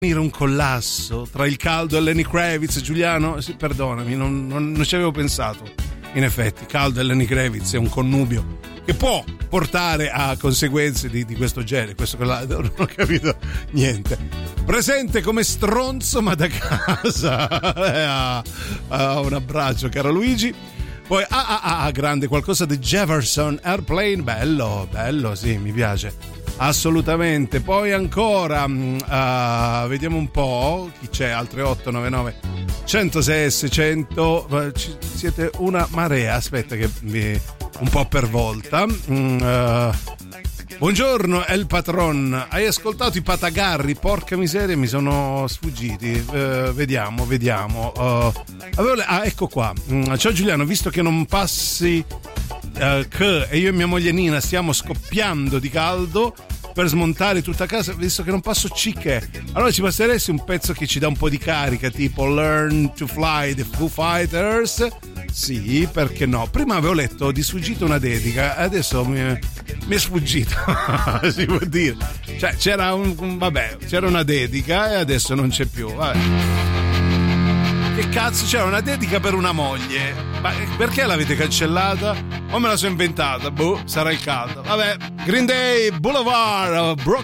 un collasso tra il caldo e Lenny Kravitz, Giuliano? Sì, perdonami, non ci avevo pensato. In effetti, caldo e Lenny Kravitz è un connubio che può portare a conseguenze di questo genere. Questo che non ho capito niente. Presente come stronzo ma da casa. Un abbraccio, caro Luigi. Poi grande, qualcosa di Jefferson Airplane, bello, sì, mi piace assolutamente. Poi ancora vediamo un po' chi c'è. Altre 899 106 600. Siete una marea, aspetta che un po' per volta. Buongiorno El Patron, hai ascoltato i Patagarri? Porca miseria, mi sono sfuggiti. Vediamo. Ecco qua. Ciao Giuliano, visto che non passi che io e mia moglie Nina stiamo scoppiando di caldo per smontare tutta casa, visto che non passo cicche, allora ci passeresti un pezzo che ci dà un po' di carica, tipo Learn to Fly the Foo Fighters? Sì, perché no? Prima avevo letto di sfuggita una dedica, adesso mi è sfuggito. Si può dire, cioè c'era c'era una dedica e adesso non c'è più. Vabbè. Che cazzo, c'era una dedica per una moglie, ma perché l'avete cancellata? O me la sono inventata? Boh, sarà il caldo. Vabbè, Green Day Boulevard,